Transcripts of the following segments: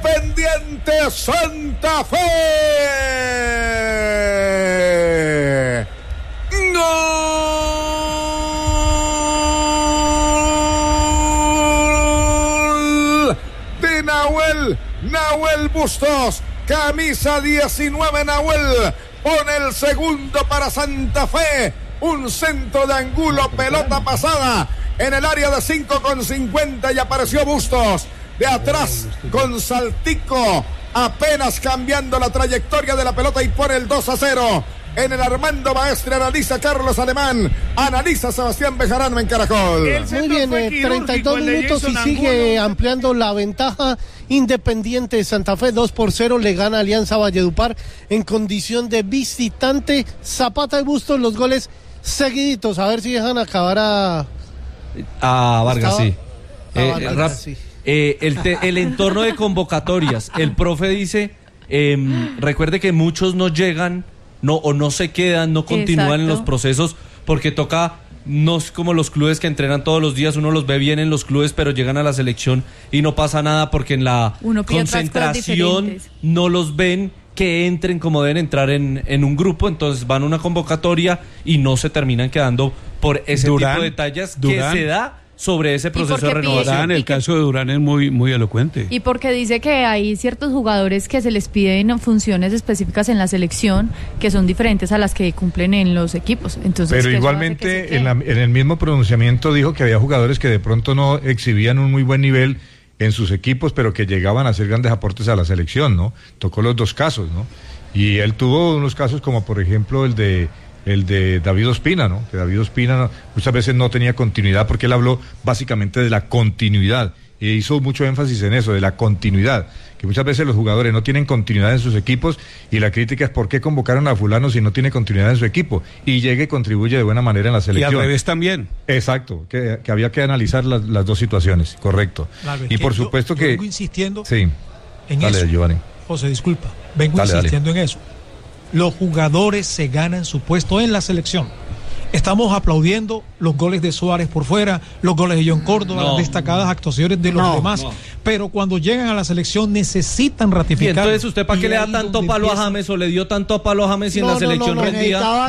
Independiente Santa Fe. ¡Gol! De Nahuel Bustos, camisa 19, Nahuel pone el segundo para Santa Fe. Un centro de Angulo, pelota pasada en el área de 5,50 y apareció Bustos de atrás con saltico, apenas cambiando la trayectoria de la pelota y pone el 2-0. En el Armando Maestre analiza Carlos Alemán, analiza Sebastián Bejarano en Caracol. Muy bien, 32 minutos y sigue ampliando la ventaja. Independiente de Santa Fe 2-0 le gana Alianza Valledupar en condición de visitante. Zapata y Bustos, los goles seguiditos, a ver si dejan acabar a Vargas. Sí. Sí. El entorno de convocatorias, el profe dice, recuerde que muchos no llegan, no se quedan, no continúan en los procesos, porque toca, no es como los clubes que entrenan todos los días, uno los ve bien en los clubes, pero llegan a la selección y no pasa nada porque en la concentración no los ven que entren como deben entrar en un grupo, entonces van a una convocatoria y no se terminan quedando por ese tipo de detalles que se da sobre ese proceso de renovación. El caso de Durán es muy elocuente. Y porque dice que hay ciertos jugadores que se les piden funciones específicas en la selección que son diferentes a las que cumplen en los equipos. Entonces, pero igualmente en el mismo pronunciamiento dijo que había jugadores que de pronto no exhibían un muy buen nivel en sus equipos, pero que llegaban a hacer grandes aportes a la selección, ¿no? Tocó los dos casos, ¿no? Y él tuvo unos casos como por ejemplo el de David Ospina, ¿no? Que David Ospina muchas veces no tenía continuidad, porque él habló básicamente de la continuidad e hizo mucho énfasis en eso, de la continuidad, que muchas veces los jugadores no tienen continuidad en sus equipos y la crítica es ¿por qué convocaron a fulano si no tiene continuidad en su equipo? Y llega y contribuye de buena manera en la selección. Y al revés también. Exacto, que había que analizar las dos situaciones, correcto. Claro, y por supuesto que... Vengo insistiendo en eso. Giovanni. José, disculpa, vengo insistiendo en eso. Los jugadores se ganan su puesto en la selección. Estamos aplaudiendo los goles de Suárez por fuera, los goles de John Córdoba, las destacadas actuaciones de los demás, pero cuando llegan a la selección necesitan ratificar. ¿Y entonces usted para qué le da tanto palo a James o le dio tanto palo a James y en la selección rendía?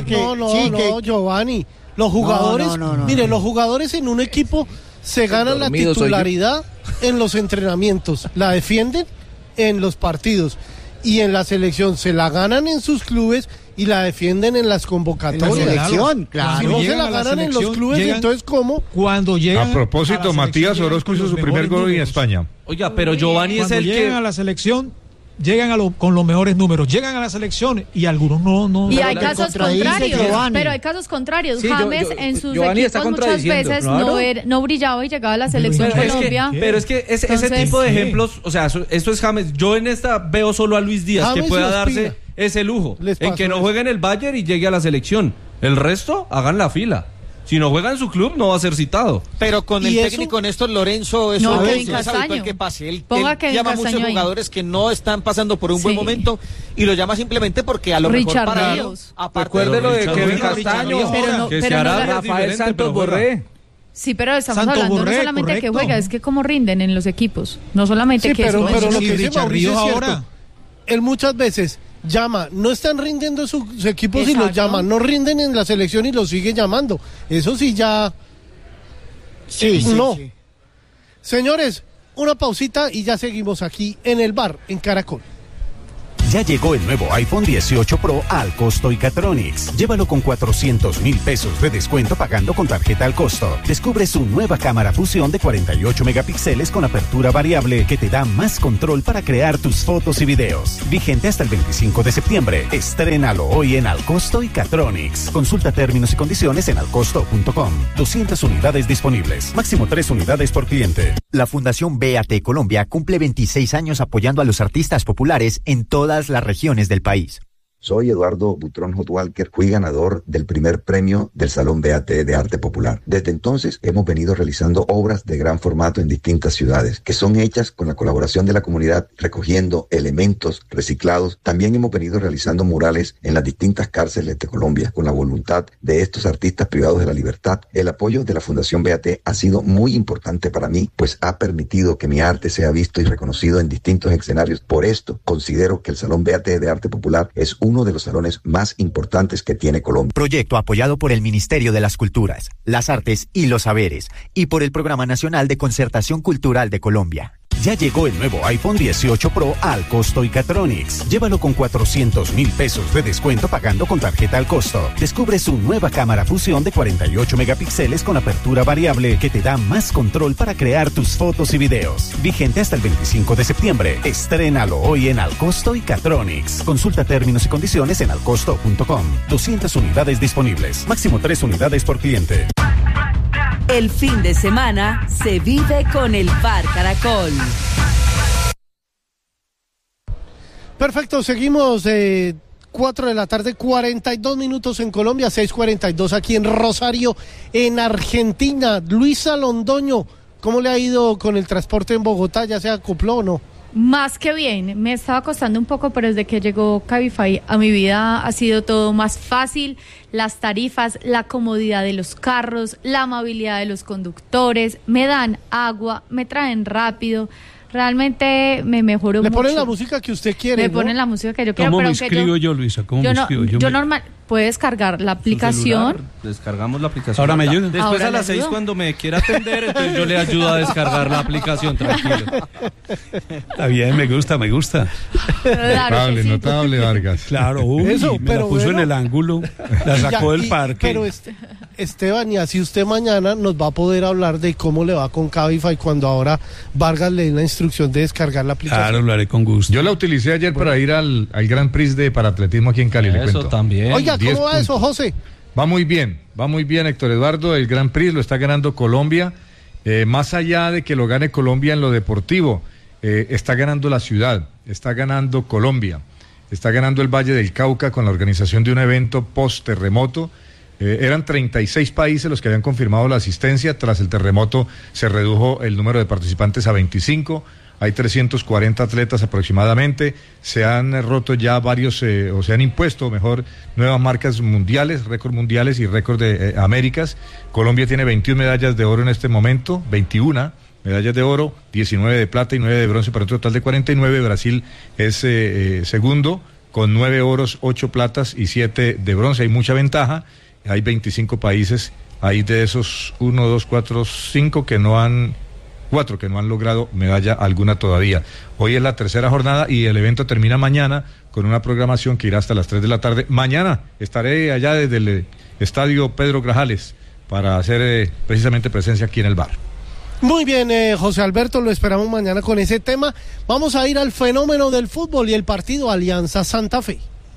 Giovanni, los jugadores, mire, los jugadores en un equipo se ganan la titularidad en los entrenamientos, la defienden en los partidos y en la selección se la ganan en sus clubes y la defienden en las convocatorias. En la selección, claro. Si no se la ganan en los clubes, entonces ¿cómo? Cuando llegan a propósito, Matías Orozco hizo su primer gol en España. Oiga, pero Giovanni es el que... llegan a la selección, llegan con los mejores números, llegan a la selección y algunos no. Y hay casos contrarios, pero hay casos contrarios. James en sus equipos muchas veces no brillaba y llegaba a la selección Colombia. Pero es que ese tipo de ejemplos, o sea, esto es James. Yo en esta veo solo a Luis Díaz, que pueda darse ese lujo, en que no juegue en el Bayern y llegue a la selección. El resto, hagan la fila. Si no juega en su club, no va a ser citado. Pero con el técnico Néstor Lorenzo, eso no, es habitual que pase. Él llama a muchos jugadores que no están pasando por un buen momento y lo llama simplemente porque a lo mejor para ellos. Recuerde lo de Kevin Castaño, que se hará Rafael Santos Borré. Sí, pero estamos hablando no solamente que juega, es que cómo rinden en los equipos. No solamente que pero lo que dice Mauricio es cierto. Él muchas veces llama, no están rindiendo sus equipos y los llama, no rinden en la selección y los sigue llamando. Eso sí ya... Sí. Señores, una pausita y ya seguimos aquí en el bar, en Caracol. Ya llegó el nuevo iPhone 18 Pro al costo Icatronics. Llévalo con 400,000 pesos de descuento pagando con tarjeta al costo. Descubre su nueva cámara fusión de 48 megapíxeles con apertura variable que te da más control para crear tus fotos y videos. Vigente hasta el 25 de septiembre. Estrénalo hoy en Al Costo Icatronics. Consulta términos y condiciones en alcosto.com. 200 unidades disponibles. Máximo 3 unidades por cliente. La Fundación BAT Colombia cumple 26 años apoyando a los artistas populares en todas las regiones del país. Soy Eduardo Butrón Hotwalker, fui ganador del primer premio del Salón BAT de Arte Popular. Desde entonces hemos venido realizando obras de gran formato en distintas ciudades, que son hechas con la colaboración de la comunidad, recogiendo elementos reciclados. También hemos venido realizando murales en las distintas cárceles de Colombia, con la voluntad de estos artistas privados de la libertad. El apoyo de la Fundación BAT ha sido muy importante para mí, pues ha permitido que mi arte sea visto y reconocido en distintos escenarios. Por esto, considero que el Salón BAT de Arte Popular es uno de los salones más importantes que tiene Colombia. Proyecto apoyado por el Ministerio de las Culturas, las Artes y los Saberes y por el Programa Nacional de Concertación Cultural de Colombia. Ya llegó el nuevo iPhone 18 Pro al costo Icatronics. Llévalo con 400,000 pesos de descuento pagando con tarjeta al costo. Descubre su nueva cámara fusión de 48 megapíxeles con apertura variable que te da más control para crear tus fotos y videos. Vigente hasta el 25 de septiembre. Estrénalo hoy en Al Costo Icatronics. Consulta términos y condiciones en alcosto.com. 200 unidades disponibles. Máximo 3 unidades por cliente. El fin de semana se vive con el Bar Caracol. Perfecto, seguimos 4 de la tarde, 42 minutos en Colombia, 6:42 aquí en Rosario, en Argentina. Luisa Londoño, ¿cómo le ha ido con el transporte en Bogotá? ¿Ya se acopló o no? Más que bien, me estaba costando un poco, pero desde que llegó Cabify a mi vida ha sido todo más fácil. Las tarifas, la comodidad de los carros, la amabilidad de los conductores, me dan agua, me traen rápido. Realmente me mejoró mucho. Le ponen la música que usted quiere, Me ¿no? ponen la música que yo quiero. ¿Cómo me escribo yo, Luisa? ¿Cómo me escribo yo? Yo normal, puede descargar la aplicación. Descargamos la aplicación. Ahora me ayuda. Después Ahora a las 6 cuando me quiera atender, entonces yo le ayudo a descargar la aplicación, tranquilo. Está bien, me gusta. Notable, notable, Vargas. Claro, Eso, me pero la puso bueno, en el ángulo, la sacó del parque. Pero Esteban, y así usted mañana nos va a poder hablar de cómo le va con Cabify cuando ahora Vargas le dé la instrucción de descargar la aplicación. Claro, lo haré con gusto. Yo la utilicé ayer para ir al Gran Prix de paratletismo aquí en Cali, le cuento. Eso también. Oiga, ¿cómo va eso, José? Va muy bien, Héctor Eduardo. El Gran Prix lo está ganando Colombia. Más allá de que lo gane Colombia en lo deportivo, está ganando la ciudad, está ganando Colombia, está ganando el Valle del Cauca con la organización de un evento post-terremoto. Eran 36 países los que habían confirmado la asistencia. Tras el terremoto se redujo el número de participantes a 25. Hay 340 atletas aproximadamente. Se han roto ya varios, o se han impuesto, mejor, nuevas marcas mundiales, récord mundiales y récord de Américas. Colombia tiene 21 medallas de oro en este momento, 21 medallas de oro, 19 de plata y 9 de bronce para un total de 49. Brasil es segundo con 9 oros, 8 platas y 7 de bronce. Hay mucha ventaja. Hay 25 países, hay de esos 1, 2, 4, 5 que no han... 4 que no han logrado medalla alguna todavía. Hoy es la tercera jornada y el evento termina mañana con una programación que irá hasta las 3 de la tarde. Mañana estaré allá desde el estadio Pedro Grajales para hacer precisamente presencia aquí en el bar. Muy bien, José Alberto, lo esperamos mañana con ese tema. Vamos a ir al fenómeno del fútbol y el partido Alianza Santa Fe.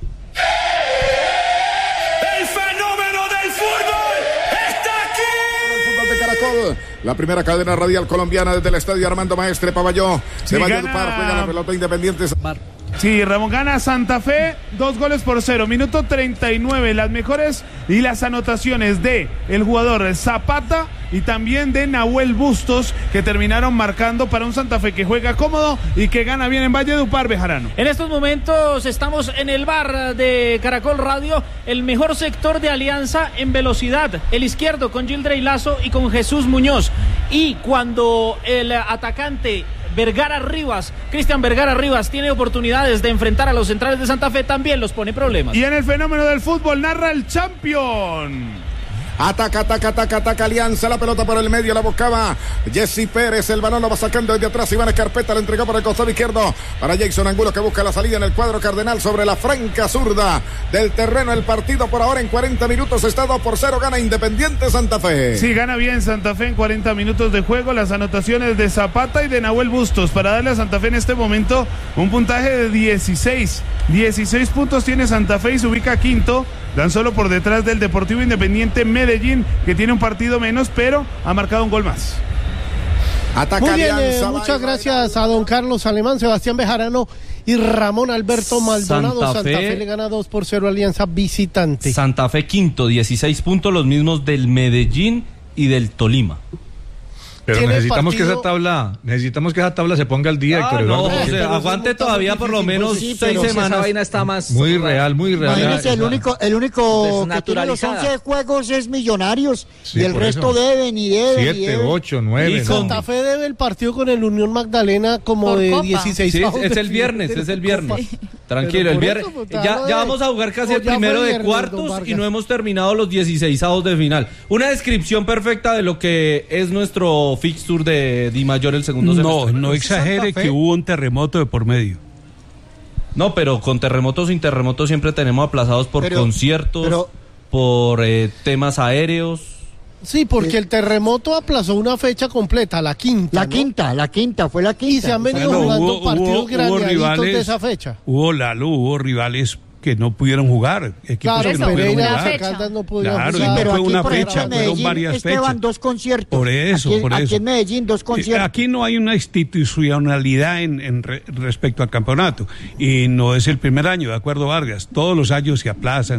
La primera cadena radial colombiana desde el estadio Armando Maestre Paballó. Se va a Valledupar, juega la pelota Independiente. Sí, Ramón gana Santa Fe 2-0. Minuto 39. Las mejores y las anotaciones de el jugador Zapata y también de Nahuel Bustos, que terminaron marcando para un Santa Fe que juega cómodo y que gana bien en Valledupar, Bejarano. En estos momentos estamos en el bar de Caracol Radio, el mejor sector de Alianza en velocidad, el izquierdo con Gildrey Lazo y con Jesús Muñoz. Y cuando el atacante Cristian Vergara Rivas tiene oportunidades de enfrentar a los centrales de Santa Fe, también los pone problemas. Y en el fenómeno del fútbol narra el Champion. Ataca Alianza, la pelota por el medio, la buscaba Jesse Pérez, el balón lo va sacando desde atrás, Iván Escarpeta lo entregó por el costado izquierdo para Jason Angulo, que busca la salida en el cuadro cardenal sobre la franca zurda del terreno. El partido por ahora en 40 minutos está 2-0, gana Independiente Santa Fe. Sí, gana bien Santa Fe en 40 minutos de juego. Las anotaciones de Zapata y de Nahuel Bustos para darle a Santa Fe en este momento un puntaje de 16 puntos tiene Santa Fe y se ubica quinto, tan solo por detrás del Deportivo Independiente Medellín, que tiene un partido menos, pero ha marcado un gol más. Ataca. Muy bien, muchas gracias a don Carlos Alemán, Sebastián Bejarano y Ramón Alberto Maldonado. Santa Fe le gana 2-0 a Alianza visitante. Santa Fe quinto, 16 puntos, los mismos del Medellín y del Tolima. Pero necesitamos que esa tabla se ponga al día. Aguante todavía por lo menos 6 semanas. Esa vaina está más muy real. Imagínese, el único que tiene los 11 juegos es Millonarios, y el resto deben y deben. 7, 8, 9. Y Santa Fe debe el partido con el Unión Magdalena como por de Copa. 16 sí, es el viernes. Tranquilo, el viernes. Ya vamos a jugar casi el primero de cuartos y no hemos terminado los 16avos de final. Una descripción perfecta de lo que es nuestro fixture de Di Mayor el segundo semestre. No exagere que hubo un terremoto de por medio. No, pero con terremotos sin terremotos siempre tenemos aplazados por conciertos, por temas aéreos. Sí, porque el terremoto aplazó una fecha completa, la quinta. La quinta. Y se han venido jugando partidos graneaditos de esa fecha. Hubo rivales que no pudieron jugar, equipos que no pudieron jugar. No pudieron jugar. Pero fue una fecha, fueron varias fechas. Esteban, 2 conciertos. Por eso. Aquí en Medellín, 2 conciertos. Aquí no hay una institucionalidad respecto al campeonato, y no es el primer año, de acuerdo, Vargas. Todos los años se aplazan,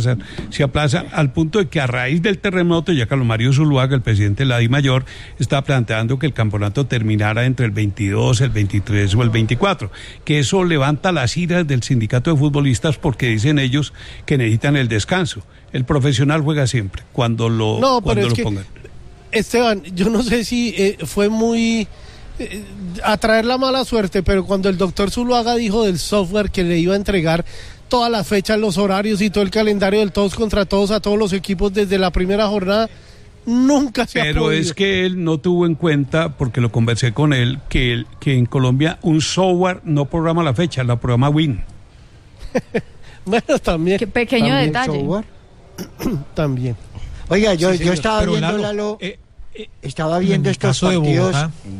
al punto de que a raíz del terremoto, ya Carlos Mario Zuluaga, el presidente de la Di Mayor, está planteando que el campeonato terminara entre el 22, el 23 o el 24, que eso levanta las iras del sindicato de futbolistas, porque dicen ellos que necesitan el descanso. El profesional juega siempre, cuando lo pongan. Esteban, yo no sé si fue muy atraer la mala suerte, pero cuando el doctor Zuluaga dijo del software que le iba a entregar todas las fechas, los horarios y todo el calendario del todos contra todos a todos los equipos desde la primera jornada, nunca se ha podido. Pero es que él no tuvo en cuenta, porque lo conversé con él, que en Colombia un software no programa la fecha, la programa Win. Bueno, también. Qué pequeño detalle. También. Oiga, yo estaba viendo, Lalo, estaba viendo estos partidos.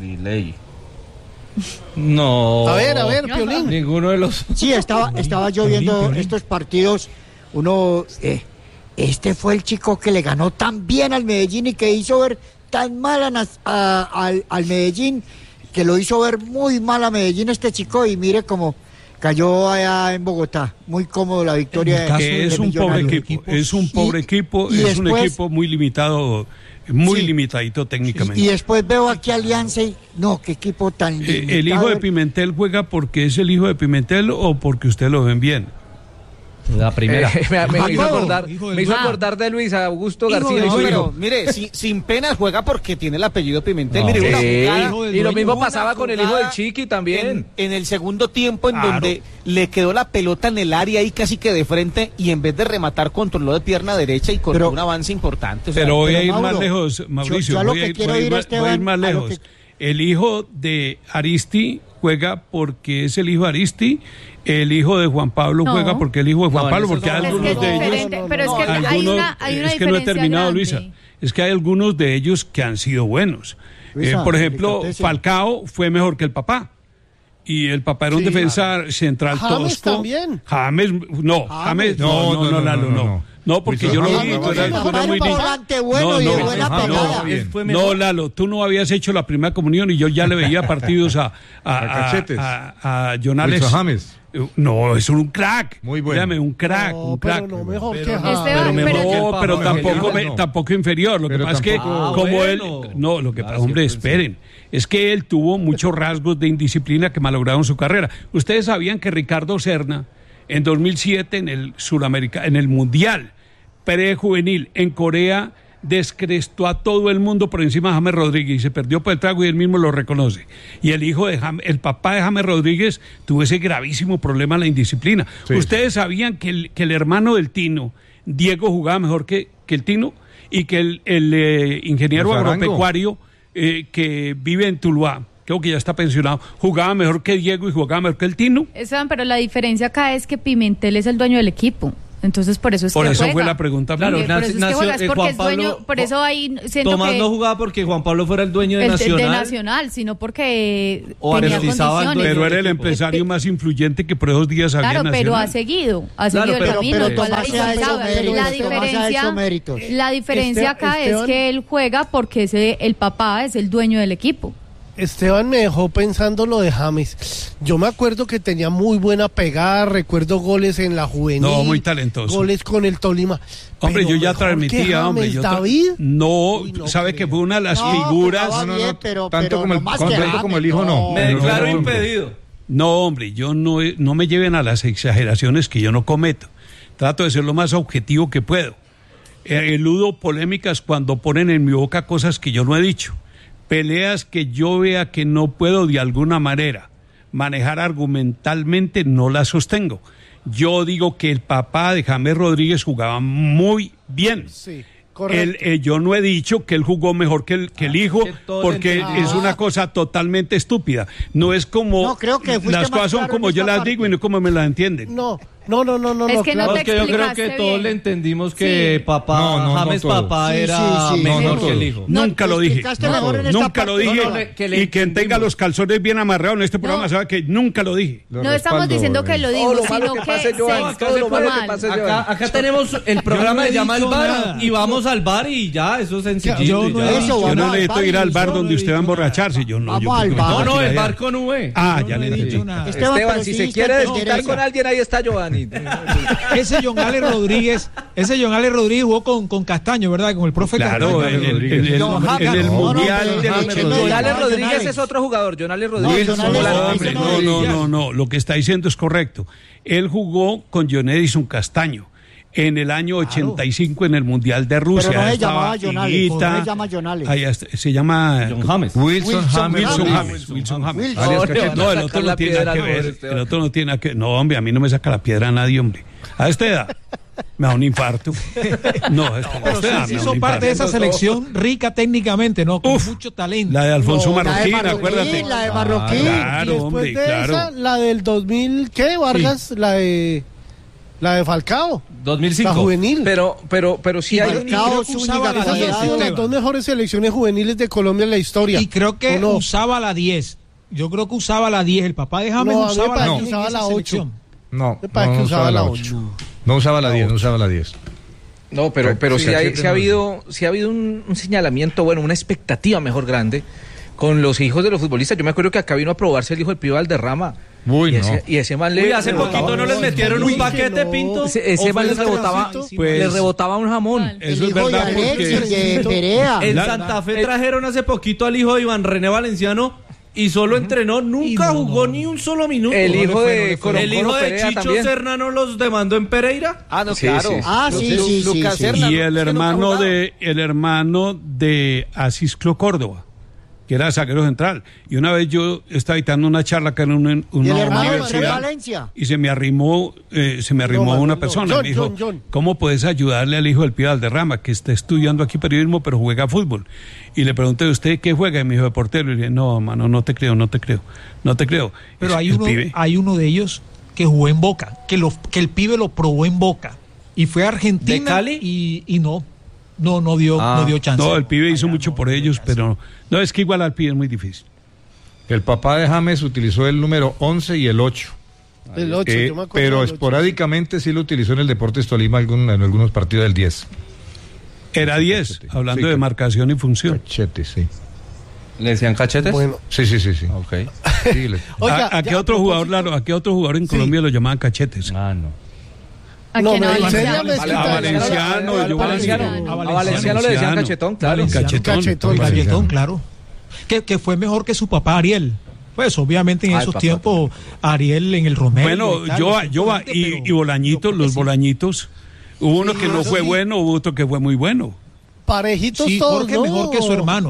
No. A ver, Piolín. Ninguno de los. Sí, estaba yo viendo estos partidos. Uno, este fue el chico que le ganó tan bien al Medellín y que hizo ver tan mal al Medellín, que lo hizo ver muy mal a Medellín este chico, y mire cómo cayó allá en Bogotá. Muy cómodo la victoria. Es un pobre equipo, es un equipo muy limitado, limitadito técnicamente. Y después veo aquí Alianza y no, qué equipo tan limitado. ¿El hijo de Pimentel juega porque es el hijo de Pimentel o porque usted lo ven bien? La primera. Me hizo acordar de Luis Augusto García. Pero mire, sin penas juega porque tiene el apellido Pimentel. No. Mire, y lo mismo pasaba con el hijo del Chiqui también. En el segundo tiempo, donde le quedó la pelota en el área ahí casi que de frente, y en vez de rematar controló de pierna derecha y con un avance importante. Pero voy a ir más lejos, Mauricio. Voy a ir más lejos. El hijo de Aristi juega porque es el hijo de Aristi. El hijo de Juan Pablo juega porque el hijo de Juan Pablo, porque hay algunos de ellos. Pero es que hay una es que no he terminado, grande. Luisa. Es que hay algunos de ellos que han sido buenos. Luisa, por ejemplo, Falcao fue mejor que el papá. Y el papá era un defensa central James tosco. También. James no. No, porque yo lo vi. No, Lalo, tú no habías hecho la primera comunión y yo ya le veía partidos a Jonales. James. No, es un crack. Muy bueno. Llame, un crack. Pero no mejor que James. Pero tampoco inferior. Lo que pasa es que como él... No, lo que pasa, hombre, esperen. Es que él tuvo muchos rasgos de indisciplina que malograron su carrera. Ustedes sabían que Ricardo Serna, en 2007, en el Mundial prejuvenil en Corea, descrestó a todo el mundo por encima de James Rodríguez y se perdió por el trago, y él mismo lo reconoce. Y el papá de James Rodríguez tuvo ese gravísimo problema en la indisciplina. Sí. Ustedes sabían que el hermano del Tino, Diego, jugaba mejor que el Tino, y que el ingeniero agropecuario que vive en Tuluá, creo que ya está pensionado, jugaba mejor que Diego y jugaba mejor que el Tino. Esteban, pero la diferencia acá es que Pimentel es el dueño del equipo. Entonces por eso es por que eso juega. Fue la pregunta. Claro, por eso es que juegas, porque es dueño, por eso ahí siento Tomás que no jugaba porque Juan Pablo fuera el dueño de Nacional. De Nacional, sino porque tenía condiciones. Pero era el empresario más influyente que por esos días había Nacional. Pero ha seguido el camino. La diferencia acá es que él juega porque el papá es el dueño del equipo. Esteban me dejó pensando lo de James. Yo me acuerdo que tenía muy buena pegada, recuerdo goles en la juvenil. No, muy talentoso. Goles con el Tolima. Hombre, yo ya transmitía, hombre. ¿David? No, sabe que fue una de las figuras. Tanto como el hijo, no. Me declaro impedido. No, hombre, yo no me lleven a las exageraciones que yo no cometo. Trato de ser lo más objetivo que puedo. Eludo polémicas cuando ponen en mi boca cosas que yo no he dicho. Peleas que yo vea que no puedo de alguna manera manejar argumentalmente, no las sostengo. Yo digo que el papá de James Rodríguez jugaba muy bien. Sí. Yo no he dicho que él jugó mejor que el hijo, porque es una cosa totalmente estúpida. No es como creo que las cosas son como yo las digo y no como me las entienden. No. Es que no te yo creo que todos le entendimos que James papá era mejor que el hijo. Nunca lo dije. Nunca lo dije. Y quien tenga los calzones bien amarrados en este programa sabe que nunca lo dije. No estamos diciendo que lo digo, sino que se expuso. Acá tenemos el programa de Llama al Bar y vamos al bar y ya, eso es sencillito. Yo no necesito ir al bar donde usted va a emborracharse. No, el bar con V. Ya le dije. Esteban, si se quiere desquitar con alguien, ahí está Giovanni. Ese John Ale Rodríguez jugó con Castaño, ¿verdad? Con el profe Castaño. Claro, en el Mundial de John Ale Rodríguez es otro jugador. John Ale Rodríguez No, lo que está diciendo es correcto. Él jugó con John Edison Castaño en el año 85 en el Mundial de Rusia. Pero no se llamaba John Ale. ¿Cómo se llama John Ale? Se llama John James. Wilson James. No, el otro no tiene nada que ver. El otro no tiene nada que ver. No, hombre, a mí no me saca la piedra a nadie, hombre. A esta edad me da un infarto. Pero sí son parte de esa selección rica técnicamente, ¿no? Con mucho talento. La de Alfonso Marroquín, acuérdate. La de Marroquín. Claro, hombre, claro. Esa, la del 2000, ¿qué, Vargas? Sí. La de Falcao. 2005. La juvenil. Pero sí hay Falcao, Zúñiga, esas han sido las dos mejores selecciones juveniles de Colombia en la historia. Y creo que usaba la 10. Yo creo que usaba la 10. El papá de James usaba la 8. No usaba la 8. No usaba la 10, no usaba la 10. No, pero sí ha habido un señalamiento, bueno, una expectativa mejor grande con los hijos de los futbolistas. Yo me acuerdo que acá vino a probarse el hijo del Pío Valderrama. Y ese man hace poquito no les metieron un paquete, Pinto. Ese man les rebotaba un jamón. Eso es verdad, porque en Santa Fe trajeron hace poquito al hijo de Iván René Valenciano y solo entrenó, nunca jugó ni un solo minuto. El hijo de Chicho también. Serna no los demandó en Pereira. Claro. Lucas Serna. Y el hermano de Asisclo Córdoba, que era zaguero central. Y una vez yo estaba dictando una charla acá en una universidad y se me arrimó una persona. Me dijo, ¿cómo puedes ayudarle al hijo del Pío Valderrama, que está estudiando aquí periodismo pero juega fútbol? Y le pregunté, ¿usted qué juega? Y me dijo, de portero. Y le dije, no, mano, no te creo. Pero hay uno de ellos que jugó en Boca, que el pibe lo probó en Boca. Y fue a Argentina. ¿De Cali? Y no dio chance. No, el pibe hizo mucho por ellos, pero no, es que igual al pibe es muy difícil. El papá de James utilizó el número 11 y el 8. El 8, yo me acuerdo. Pero esporádicamente sí lo utilizó en el Deportes Tolima en algunos partidos del 10. Era 10, hablando de marcación y función. Cachete, sí. ¿Le decían cachetes? Bueno, sí. Ok. Sí, ¿A qué otro jugador en Colombia lo llamaban cachetes? No. ¿A Valenciano le decían cachetón, claro. Cachetón, claro. Que fue mejor que su papá Ariel. Pues obviamente en esos tiempos Ariel en el Romero. Bueno, y Bolañitos, los Bolañitos. Hubo uno que no fue bueno, hubo otro que fue muy bueno. Parejitos todos, Jorge mejor que su hermano.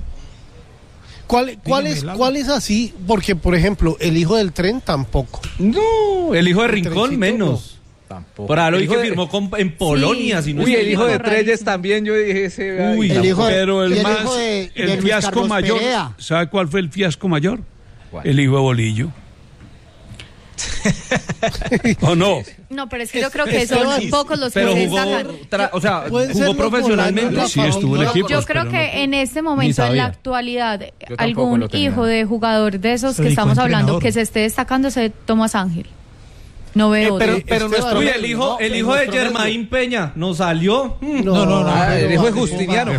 ¿Cuál es así? Porque, por ejemplo, el hijo del Tren tampoco. No, el hijo de Rincón menos. Tampoco. Por ahí que firmó en Polonia. Sí. El hijo de Treyes también, yo dije ese. Pero el fiasco mayor. Perea. ¿Sabe cuál fue el fiasco mayor? ¿Cuál? El hijo de Bolillo. ¿O no? No, pero es que yo creo que son pocos los que jugó profesionalmente. Sí, estuvo en equipo. Yo creo que en este momento, en la actualidad, algún hijo de jugador de esos que estamos hablando que se esté destacando es Tomás Ángel. No veo. Pero nuestro el hijo de Germain Peña no salió. No. El hijo de Justiniano.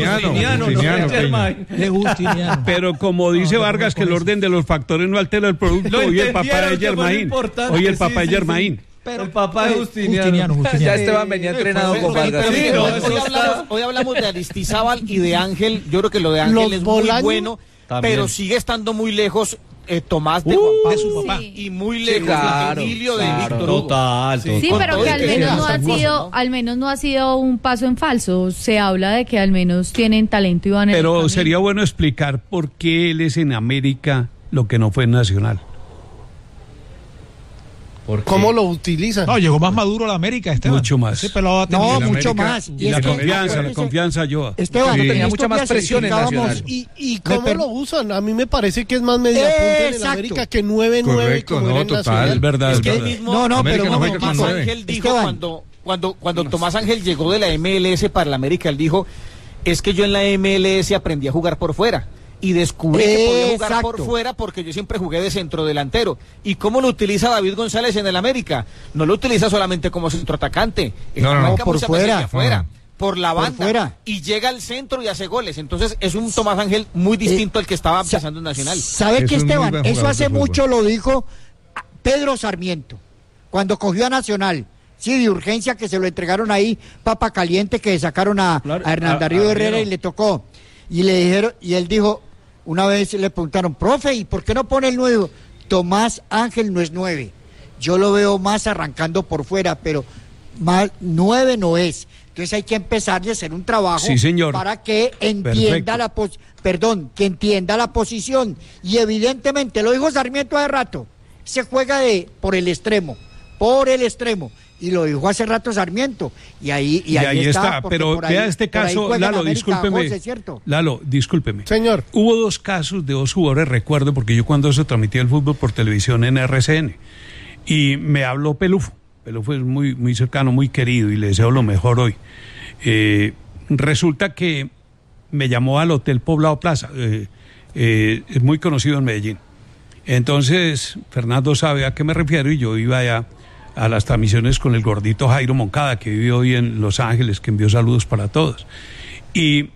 De Justiniano. Pero como dice Vargas, que el orden de los factores no altera el producto. Hoy el papá de Germain. Pero el papá de Justiniano. Ya Esteban venía entrenado con Vargas. Hoy hablamos de Aristizábal y de Ángel. Yo creo que lo de Ángel es muy bueno, pero sigue estando muy lejos Tomás de Juan Pablo, su papá, y muy lejos Emilio de Víctor Hugo. Total. Sí, pero que al menos no ha sido un paso en falso. Se habla de que al menos tienen talento y van en el camino. Pero sería bueno explicar por qué él es en América lo que no fue en Nacional. ¿Cómo lo utilizan? No, llegó más maduro a la América, Esteban. Mucho más. Mucho más. Y la confianza ayuda. Esteban, tenía mucha más presión en Nacional. ¿Y cómo lo usan? A mí me parece que es más media punta en el América que 9-9 como era en Nacional. Es verdad. Tomás Ángel dijo cuando Tomás Ángel llegó de la MLS para la América, él dijo, es que yo en la MLS aprendí a jugar por fuera. Y descubrí que podía jugar por fuera porque yo siempre jugué de centrodelantero. ¿Y cómo lo utiliza David González en el América? No lo utiliza solamente como centroatacante. Por fuera. Por la banda. Y llega al centro y hace goles. Entonces es un Tomás Ángel muy distinto al que estaba empezando en Nacional. ¿Sabe qué, Esteban? Eso hace mucho lo dijo Pedro Sarmiento cuando cogió a Nacional. Sí, de urgencia, que se lo entregaron ahí, papa caliente, que sacaron a Hernán Darío Herrera y le tocó. Y le dijeron, y él dijo, una vez le preguntaron, profe, ¿y por qué no pone el 9? Tomás Ángel no es 9. Yo lo veo más arrancando por fuera, pero más 9 no es. Entonces hay que empezar a hacer un trabajo para que entienda que entienda la posición. Y evidentemente, lo dijo Sarmiento hace rato, se juega por el extremo. Y lo dijo hace rato Sarmiento. Y ahí está. Pero vea este caso, Lalo, discúlpeme. Lalo, discúlpeme. Señor. Hubo 2 casos de 2 jugadores, recuerdo, porque yo cuando se transmitía el fútbol por televisión en RCN, y me habló Pelufo. Pelufo es muy, muy cercano, muy querido, y le deseo lo mejor hoy. Resulta que me llamó al Hotel Poblado Plaza, es muy conocido en Medellín. Entonces, Fernando sabe a qué me refiero, y yo iba allá a las transmisiones con el gordito Jairo Moncada, que vive hoy en Los Ángeles, que envió saludos para todos. Y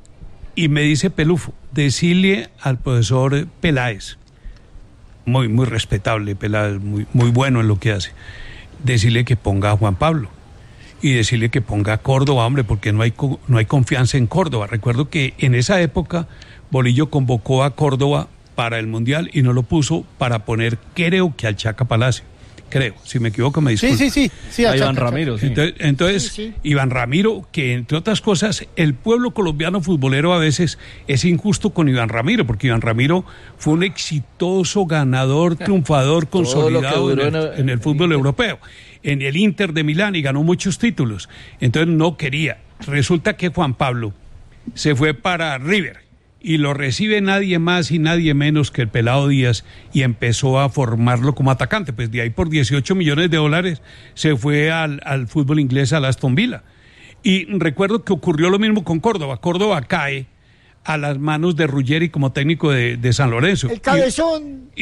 me dice Pelufo, decirle al profesor Peláez, muy, muy respetable Peláez, muy, muy bueno en lo que hace, decirle que ponga a Juan Pablo y decirle que ponga a Córdoba, hombre, porque no hay confianza en Córdoba. Recuerdo que en esa época Bolillo convocó a Córdoba para el Mundial y no lo puso para poner, creo que al Chaca Palacio. Creo, si me equivoco me disculpo. Sí, a Iván Ramiro. Sí. Entonces Iván Ramiro, que entre otras cosas, el pueblo colombiano futbolero a veces es injusto con Iván Ramiro, porque Iván Ramiro fue un exitoso ganador, triunfador, consolidado en el fútbol europeo, en el Inter de Milán, y ganó muchos títulos. Entonces no quería. Resulta que Juan Pablo se fue para River, y lo recibe nadie más y nadie menos que el Pelado Díaz, y empezó a formarlo como atacante. Pues de ahí por $18 millones se fue al fútbol inglés, al Aston Villa. Y recuerdo que ocurrió lo mismo con Córdoba. Córdoba cae a las manos de Ruggeri como técnico de San Lorenzo. El cabezón.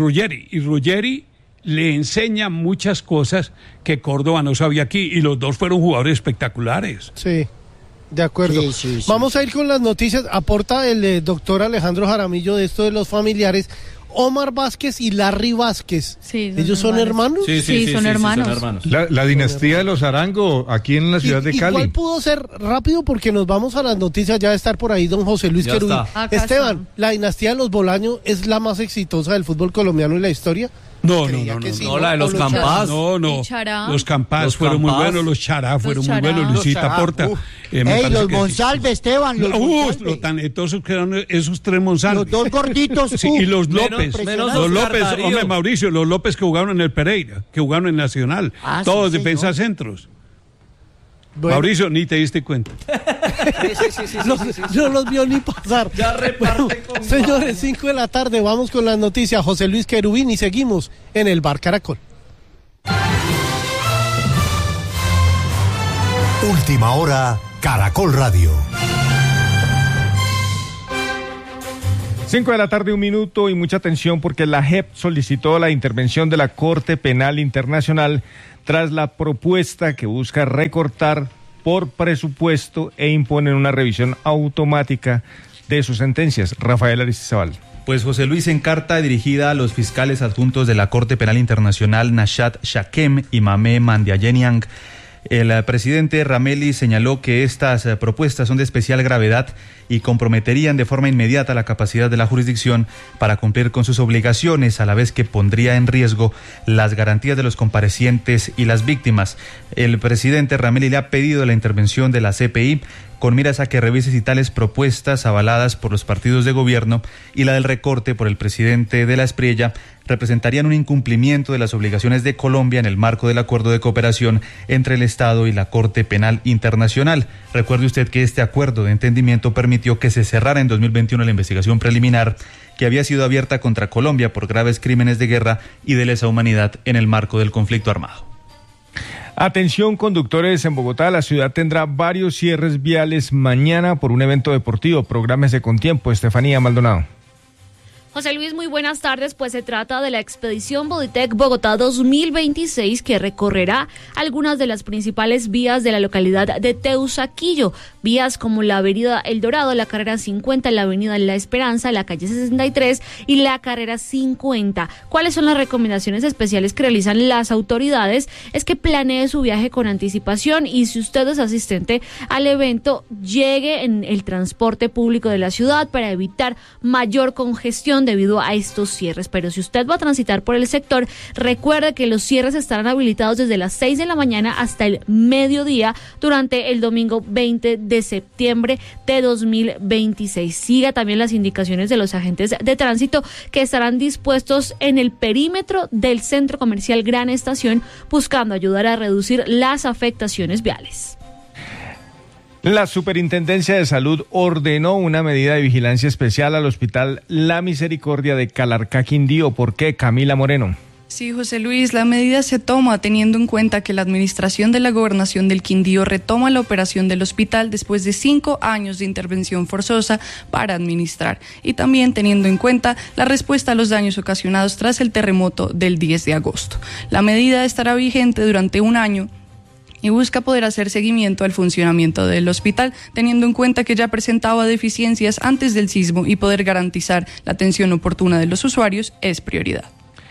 Ruggeri le enseña muchas cosas que Córdoba no sabía aquí, y los dos fueron jugadores espectaculares. Sí. De acuerdo. Sí. Vamos a ir con las noticias. Aporta el doctor Alejandro Jaramillo de esto de los familiares. Omar Vázquez y Larry Vázquez. Sí, ¿Ellos son hermanos? Sí, son hermanos. La dinastía de los Arango, aquí en la ciudad de Cali. ¿Cuál pudo ser? Rápido, porque nos vamos a las noticias. Ya va a estar por ahí don José Luis Querubín. Esteban, ¿la dinastía de los Bolaño es la más exitosa del fútbol colombiano en la historia? No, la de los Campás. No. Los Campás fueron muy buenos, los Chará fueron muy buenos, Luisita Porta. Los Monsalve, Esteban. Los talentosos que eran esos 3 Monsalve. Los 2 gorditos. Sí, y los López. Los López, hombre, Mauricio, los López que jugaron en el Pereira, que jugaron en Nacional. Todos defensas centros. Bueno. Mauricio, ni te diste cuenta. No los vio ni pasar. Ya reparte señores, 5 de la tarde, vamos con las noticias. José Luis Querubín, y seguimos en el Bar Caracol. Última hora, Caracol Radio. 5:01 p.m. y mucha atención porque la JEP solicitó la intervención de la Corte Penal Internacional tras la propuesta que busca recortar por presupuesto e imponer una revisión automática de sus sentencias. Rafael Aristizábal. Pues José Luis, en carta dirigida a los fiscales adjuntos de la Corte Penal Internacional Nashat Shakem y Mame Mandiayeniang, el presidente Rameli señaló que estas propuestas son de especial gravedad y comprometerían de forma inmediata la capacidad de la jurisdicción para cumplir con sus obligaciones, a la vez que pondría en riesgo las garantías de los comparecientes y las víctimas. El presidente Rameli le ha pedido la intervención de la CPI con miras a que revise si tales propuestas avaladas por los partidos de gobierno y la del recorte por el presidente de la Espriella representarían un incumplimiento de las obligaciones de Colombia en el marco del acuerdo de cooperación entre el Estado y la Corte Penal Internacional. Recuerde usted que este acuerdo de entendimiento permitió que se cerrara en 2021 la investigación preliminar que había sido abierta contra Colombia por graves crímenes de guerra y de lesa humanidad en el marco del conflicto armado. Atención conductores, en Bogotá la ciudad tendrá varios cierres viales mañana por un evento deportivo. Prográmese con tiempo. Estefanía Maldonado. José Luis, muy buenas tardes. Pues se trata de la Expedición Boditec Bogotá 2026 que recorrerá algunas de las principales vías de la localidad de Teusaquillo. Vías como la avenida El Dorado, la carrera 50, la avenida La Esperanza, la calle 63 y la carrera 50. ¿Cuáles son las recomendaciones especiales que realizan las autoridades? Es que planee su viaje con anticipación y si usted es asistente al evento, llegue en el transporte público de la ciudad para evitar mayor congestión debido a estos cierres. Pero si usted va a transitar por el sector, recuerde que los cierres estarán habilitados desde las 6 de la mañana hasta el mediodía durante el domingo 20 de septiembre de 2026. Siga también las indicaciones de los agentes de tránsito que estarán dispuestos en el perímetro del centro comercial Gran Estación buscando ayudar a reducir las afectaciones viales. La Superintendencia de Salud ordenó una medida de vigilancia especial al Hospital La Misericordia de Calarcá, Quindío. ¿Por qué? Camila Moreno. Sí, José Luis, la medida se toma teniendo en cuenta que la administración de la Gobernación del Quindío retoma la operación del hospital después de 5 años de intervención forzosa para administrar y también teniendo en cuenta la respuesta a los daños ocasionados tras el terremoto del 10 de agosto. La medida estará vigente durante 1 año y busca poder hacer seguimiento al funcionamiento del hospital, teniendo en cuenta que ya presentaba deficiencias antes del sismo y poder garantizar la atención oportuna de los usuarios es prioridad.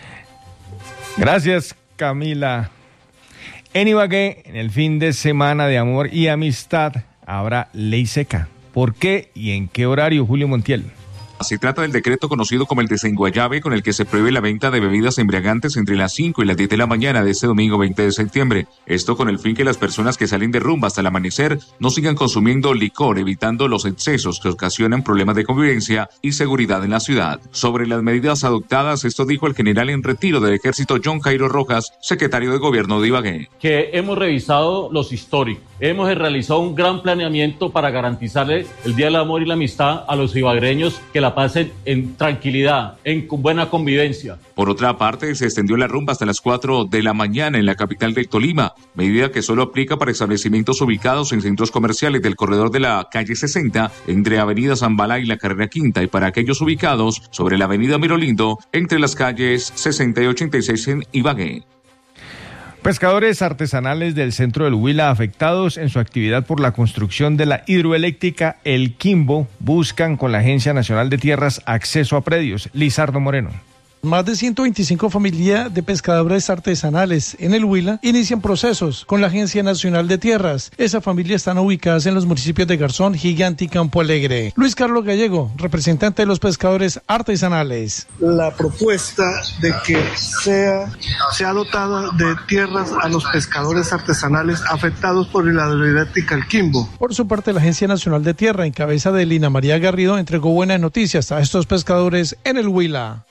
Gracias, Camila. En Ibagué, en el fin de semana de amor y amistad, habrá ley seca. ¿Por qué y en qué horario, Julio Montiel? Se trata del decreto conocido como el Desenguayabe, con el que se prohíbe la venta de bebidas embriagantes entre las 5 y las 10 de la mañana de este domingo 20 de septiembre. Esto con el fin que las personas que salen de rumba hasta el amanecer no sigan consumiendo licor, evitando los excesos que ocasionan problemas de convivencia y seguridad en la ciudad. Sobre las medidas adoptadas, esto dijo el general en retiro del Ejército John Jairo Rojas, secretario de Gobierno de Ibagué. Que hemos revisado los históricos. Hemos realizado un gran planeamiento para garantizarle el Día del Amor y la Amistad a los ibaguereños, que la pasen en tranquilidad, en buena convivencia. Por otra parte, se extendió la rumba hasta las 4 de la mañana en la capital de Tolima, medida que solo aplica para establecimientos ubicados en centros comerciales del corredor de la calle 60, entre Avenida Zambalá y la carrera Quinta, y para aquellos ubicados sobre la Avenida Mirolindo, entre las calles 60 y 86 en Ibagué. Pescadores artesanales del centro del Huila afectados en su actividad por la construcción de la hidroeléctrica El Quimbo buscan con la Agencia Nacional de Tierras acceso a predios. Lizardo Moreno. Más de 125 familias de pescadores artesanales en el Huila inician procesos con la Agencia Nacional de Tierras. Esas familias están ubicadas en los municipios de Garzón, Gigante y Campo Alegre. Luis Carlos Gallego, representante de los pescadores artesanales. La propuesta de que sea dotada de tierras a los pescadores artesanales afectados por la hidroeléctrica El Quimbo. Por su parte, la Agencia Nacional de Tierra, en cabeza de Lina María Garrido, entregó buenas noticias a estos pescadores en el Huila.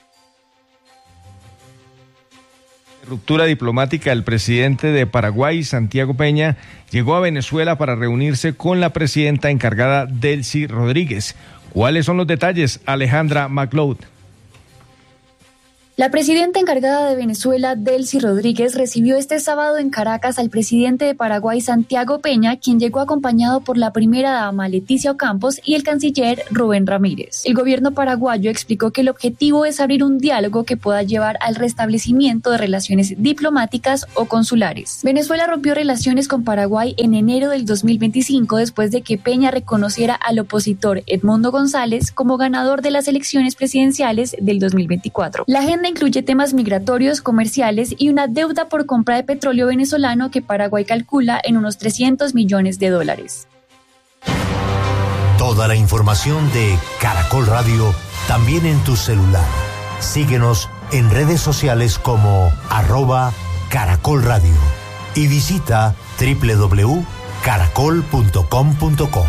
Ruptura diplomática. El presidente de Paraguay, Santiago Peña, llegó a Venezuela para reunirse con la presidenta encargada, Delcy Rodríguez. ¿Cuáles son los detalles? Alejandra McLeod. La La presidenta encargada de Venezuela, Delcy Rodríguez, recibió este sábado en Caracas al presidente de Paraguay, Santiago Peña, quien llegó acompañado por la primera dama, Leticia Ocampos, y el canciller Rubén Ramírez. El gobierno paraguayo explicó que el objetivo es abrir un diálogo que pueda llevar al restablecimiento de relaciones diplomáticas o consulares. Venezuela rompió relaciones con Paraguay en enero del 2025 después de que Peña reconociera al opositor Edmundo González como ganador de las elecciones presidenciales del 2024. La agenda incluye temas migratorios, comerciales y una deuda por compra de petróleo venezolano que Paraguay calcula en unos $300 millones. Toda la información de Caracol Radio también en tu celular. Síguenos en redes sociales como @Caracol Radio y visita www.caracol.com.co.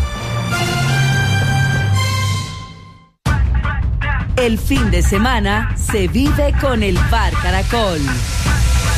El fin de semana se vive con el Bar Caracol.